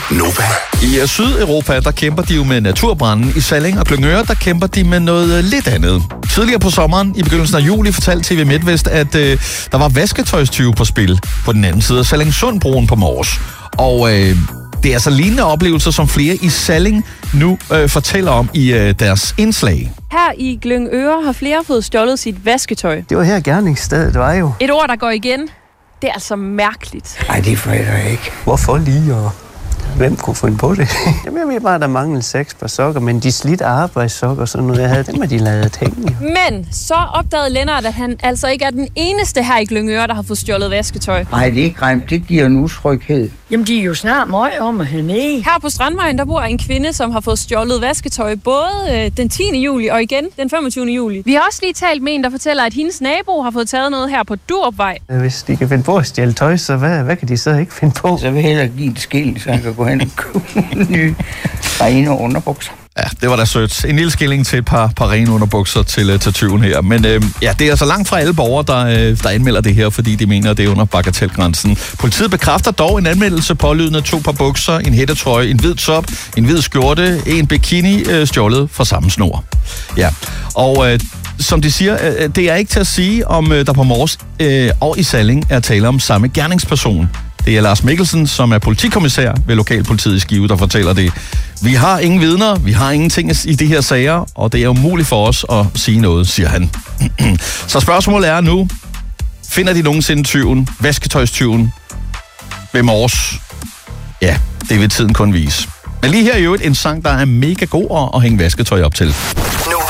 Nova. I Sydeuropa, der kæmper de jo med naturbranden. I Salling og Glyngøre, der kæmper de med noget lidt andet. Tidligere på sommeren, i begyndelsen af juli, fortalte TV MidtVest, at der var vasketøjstyve på spil på den anden side af Sallingsundbroen på Mors. Og det er altså lignende oplevelser, som flere i Salling nu fortæller om i deres indslag. Her i Glyngøre har flere fået stjålet sit vasketøj. Det var her gerningsstedet, det var jo. Et ord, der går igen. Det er altså mærkeligt. Nej, det fatter jeg ikke. Hvorfor lige, og hvem kunne finde på det? Jamen, jeg ved bare, der manglede 6 par sokker, men de slidte arbejdssokker, sådan noget, jeg havde, dem har de lavet hængende. Men så opdagede Lennart, at han altså ikke er den eneste her i Glyngøre, der har fået stjålet vasketøj. Nej, det er grimt. Det giver en utryghed. Jamen, de er jo snart møg om at hernede. Her på Strandvejen, der bor en kvinde, som har fået stjålet vasketøj både den 10. juli og igen den 25. juli. Vi har også lige talt med en, der fortæller, at hendes nabo har fået taget noget her på Durupvej. Hvis de kan finde på at stjæle tøj, så hvad kan de så ikke finde på? Så vil jeg hellere give et skilling, så han kan gå hen og købe nye rene underbukser. Ja, det var da sødt. En lille skilling til et par rene underbukser til tyven her. Men ja, det er altså langt fra alle borgere, der anmelder det her, fordi de mener, at det er under bagatelgrænsen. Politiet bekræfter dog en anmeldelse pålydende 2 par bukser, en hættetrøje, en hvid top, en hvid skjorte, en bikini stjålet fra samme snor. Ja, og som de siger, det er ikke til at sige, om der på Mors og i Salling er tale om samme gerningsperson. Det er Lars Mikkelsen, som er politikommissær ved Lokalpolitiet i Skive, der fortæller det. Vi har ingen vidner, vi har ingenting i de her sager, og det er umuligt for os at sige noget, siger han. Så spørgsmålet er nu, finder de nogensinde tyven, vasketøjstyven ved Mors? Ja, det vil tiden kun vise. Men lige her er jo en sang, der er mega god at hænge vasketøj op til.